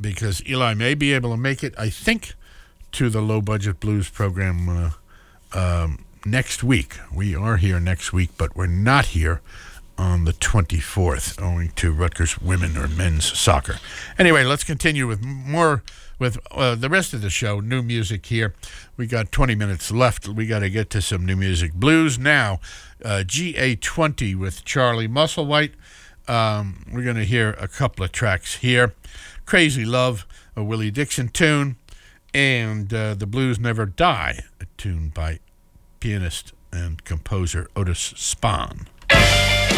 because Eli may be able to make it, I think, to the Low Budget Blues program next week. We are here next week, but we're not here on the 24th, owing to Rutgers women or men's soccer. Anyway, let's continue with the rest of the show. New music here. We got 20 minutes left. We got to get to some new music. Blues now. GA20 with Charlie Musselwhite. We're going to hear a couple of tracks here. Crazy Love, a Willie Dixon tune, and The Blues Never Die, a tune by pianist and composer Otis Spann.